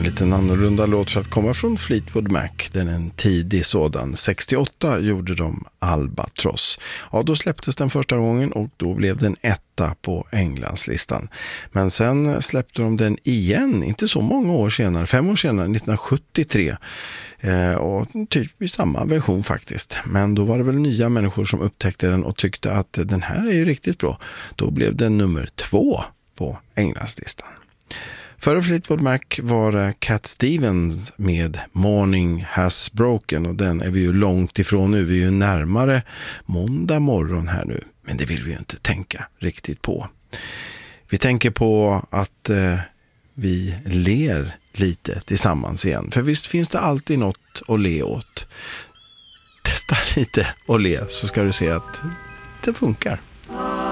en liten annorlunda låt för att komma från Fleetwood Mac. Den är en tidig sådan. 68 gjorde de Albatross. Ja, då släpptes den första gången och då blev den etta på Englandslistan. Men sen släppte de den igen, inte så många år senare, 5 år senare, 1973. Och typ i samma version faktiskt. Men då var det väl nya människor som upptäckte den och tyckte att den här är ju riktigt bra. Då blev den nummer 2 på Englandslistan. Före Fleetwood Mac var Cat Stevens med Morning Has Broken, och den är vi ju långt ifrån nu. Vi är ju närmare måndag morgon här nu, men det vill vi ju inte tänka riktigt på. Vi tänker på att vi ler lite tillsammans igen. För visst finns det alltid något att le åt. Testa lite och le så ska du se att det funkar.